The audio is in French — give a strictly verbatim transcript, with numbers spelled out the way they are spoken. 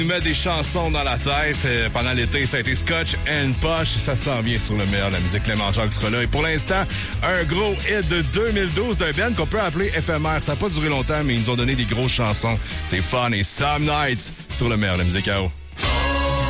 nous met des chansons dans la tête. Euh, pendant l'été, ça a été Scotch and Posh. Ça s'en vient sur le meilleur de la musique. Clément Jacques sera là. Et pour l'instant, un gros hit de deux mille douze d'un band qu'on peut appeler éphémère. Ça n'a pas duré longtemps, mais ils nous ont donné des grosses chansons. C'est fun et Some Nights sur le meilleur de la musique à eau.